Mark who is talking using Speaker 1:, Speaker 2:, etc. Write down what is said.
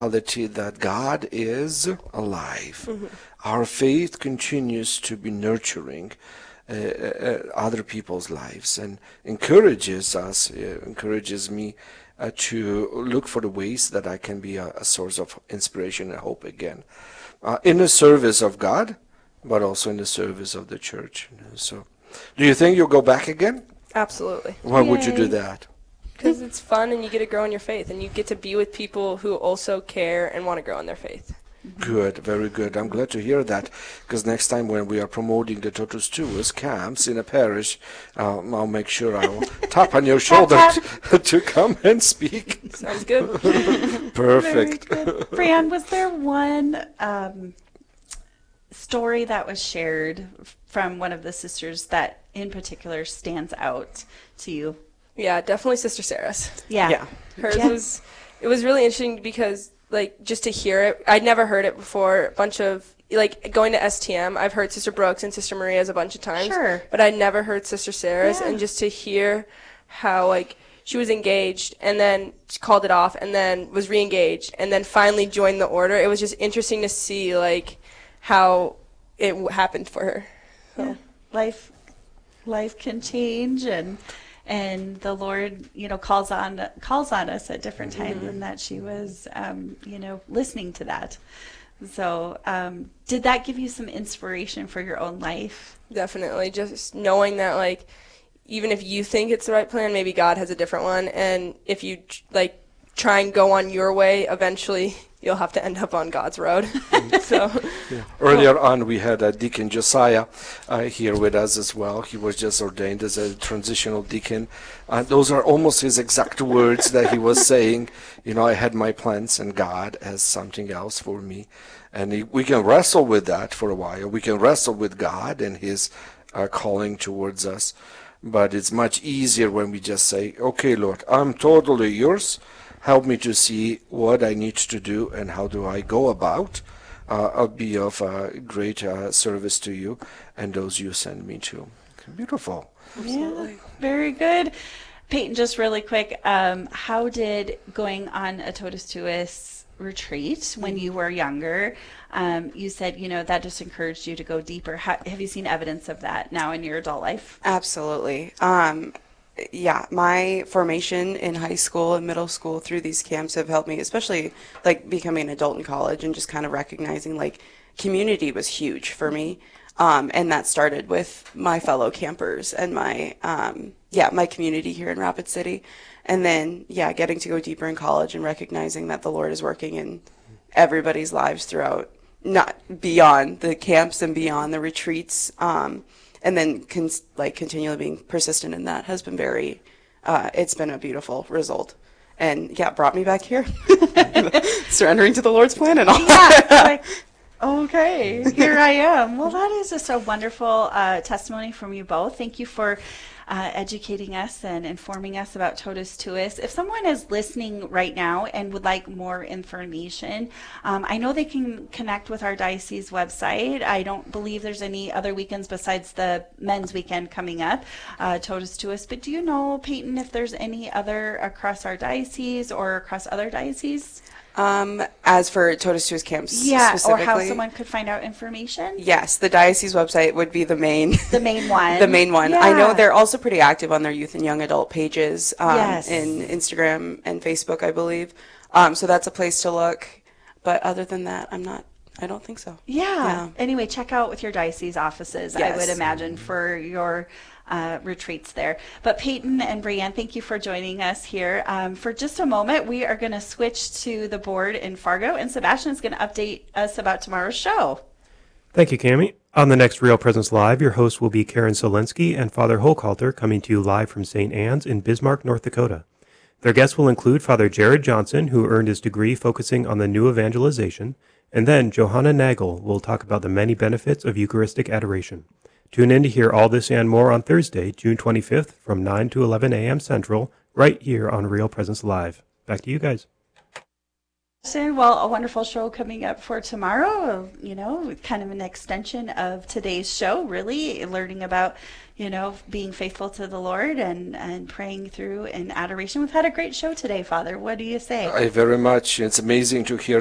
Speaker 1: reality that God is alive. Our faith continues to be nurturing other people's lives and encourages me to look for the ways that I can be a source of inspiration and hope again, in the service of God, but also in the service of the church. So, do you think you'll go back again?
Speaker 2: Absolutely.
Speaker 1: Why would you do
Speaker 3: Yay.
Speaker 1: that?
Speaker 2: Because it's fun and you get to grow in your faith and you get to be with people who also care and want to grow in their faith.
Speaker 1: Good, very good. I'm glad to hear that, because next time when we are promoting the Totus Tuus camps in a parish, I'll make sure I'll tap on your shoulder to come and speak.
Speaker 2: Sounds good.
Speaker 1: Perfect.
Speaker 3: Very good. Brianne, was there one story that was shared from one of the sisters that in particular stands out to you?
Speaker 2: Yeah, definitely Sister Sarah's.
Speaker 3: Yeah.
Speaker 2: Hers
Speaker 3: Yeah.
Speaker 2: it was really interesting because, like, just to hear it, I'd never heard it before. A bunch of, like, going to STM, I've heard Sister Brooks and Sister Maria's a bunch of times.
Speaker 3: Sure.
Speaker 2: But I'd never heard Sister Sarah's.
Speaker 3: Yeah.
Speaker 2: And just to hear how, like, she was engaged and then she called it off and then was re-engaged and then finally joined the order. It was just interesting to see, like, how it happened for her. So.
Speaker 3: Yeah. Life can change, and the Lord, calls on us at different times, and that she was, listening to that. So, did that give you some inspiration for your own life?
Speaker 2: Definitely. Just knowing that, like, even if you think it's the right plan, maybe God has a different one. And if you, try and go on your way, eventually you'll have to end up on God's road. So.
Speaker 1: Yeah. Earlier on, we had Deacon Josiah here with us as well. He was just ordained as a transitional deacon. Those are almost his exact words that he was saying. I had my plans and God has something else for me. And we can wrestle with that for a while. We can wrestle with God and his calling towards us. But it's much easier when we just say, okay, Lord, I'm totally yours. Help me to see what I need to do and how do I go about. I'll be of great service to you and those you send me to. Beautiful.
Speaker 3: Absolutely. Yeah, very good. Peyton, just really quick, how did going on a Totus Tuus retreat when you were younger, you said, that just encouraged you to go deeper. Have you seen evidence of that now in your adult life?
Speaker 4: Absolutely. Yeah, my formation in high school and middle school through these camps have helped me, especially like becoming an adult in college and just kind of recognizing like community was huge for me. And that started with my fellow campers and my community here in Rapid City. And then, getting to go deeper in college and recognizing that the Lord is working in everybody's lives throughout, not beyond the camps and beyond the retreats. And then continually being persistent in that has been it's been a beautiful result. And brought me back here, surrendering to the Lord's plan and all.
Speaker 3: Yeah, okay, here I am. Well, that is just a wonderful testimony from you both. Thank you for educating us and informing us about Totus Tuus. If someone is listening right now and would like more information, I know they can connect with our diocese website. I don't believe there's any other weekends besides the men's weekend coming up, Totus Tuus. But do you know, Peyton, if there's any other across our diocese or across other dioceses?
Speaker 4: As for Totus Tuus camps specifically?
Speaker 3: Or how someone could find out information?
Speaker 4: Yes, the diocese website would be the main
Speaker 3: one.
Speaker 4: The main one.
Speaker 3: Yeah.
Speaker 4: I know they're also pretty active on their youth and young adult pages
Speaker 3: Yes.
Speaker 4: in Instagram and Facebook, I believe. So that's a place to look. But other than that, I don't think so.
Speaker 3: Yeah. Anyway, check out with your diocese offices,
Speaker 4: Yes.
Speaker 3: I would imagine, for your retreats there. But Peyton and Brianne, thank you for joining us here. For just a moment, we are going to switch to the board in Fargo, and Sebastian is going to update us about tomorrow's show.
Speaker 5: Thank you, Cammie. On the next Real Presence Live, your hosts will be Karen Solinsky and Father Hochhalter, coming to you live from St. Anne's in Bismarck, North Dakota. Their guests will include Father Jared Johnson, who earned his degree focusing on the new evangelization, and then Johanna Nagel will talk about the many benefits of Eucharistic adoration. Tune in to hear all this and more on Thursday, June 25th from 9 to 11 a.m. Central, right here on Real Presence Live. Back to you guys.
Speaker 3: Well, a wonderful show coming up for tomorrow. Kind of an extension of today's show, really learning about, being faithful to the Lord and praying through in adoration. We've had a great show today, Father. What do you say?
Speaker 1: Very much. It's amazing to hear